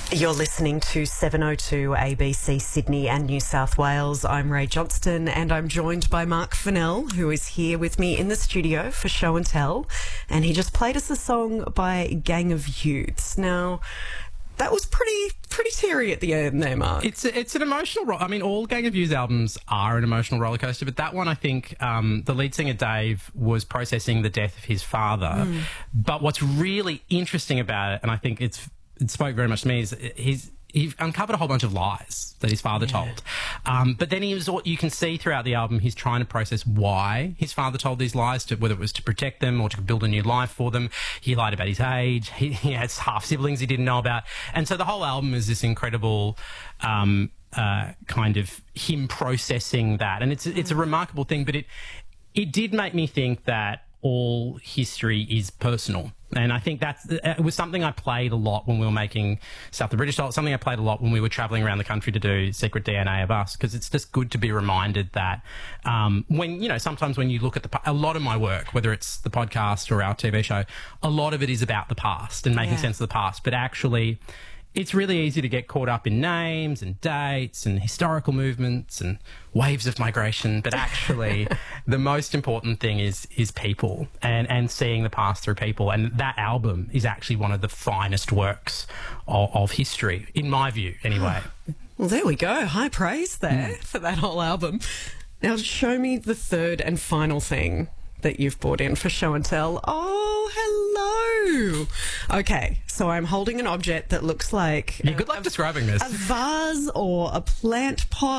You're listening to 702 ABC Sydney and New South Wales. I'm Ray Johnston and I'm joined by Mark Fennell, who is here with me in the studio for Show and Tell. And he just played us a song by Gang of Youths. Now, that was pretty teary at the end there, Mark. It's an emotional I mean, all Gang of Youths albums are an emotional roller coaster, but that one, I think, the lead singer Dave was processing the death of his father. But what's really interesting about it, and I think it spoke very much to me, is he uncovered a whole bunch of lies that his father told. But then you can see throughout the album, he's trying to process why his father told these lies, whether it was to protect them or to build a new life for them. He lied about his age. He has half siblings he didn't know about. And so the whole album is this incredible kind of him processing that. And it's a remarkable thing, but it did make me think that all history is personal. And I think it was something I played a lot when we were making South the British Doll. Something I played a lot when we were travelling around the country to do Secret DNA of Us, because it's just good to be reminded that sometimes when you look at a lot of my work, whether it's the podcast or our TV show, a lot of it is about the past and making sense of the past. But actually, it's really easy to get caught up in names and dates and historical movements and waves of migration. But actually, the most important thing is people and seeing the past through people. And that album is actually one of the finest works of history, in my view, anyway. Well, there we go. High praise there for that whole album. Now, show me the third and final thing that you've brought in for Show and Tell. Oh, hello. Okay, so I'm holding an object that looks like... Yeah, good luck describing this. A vase or a plant pot.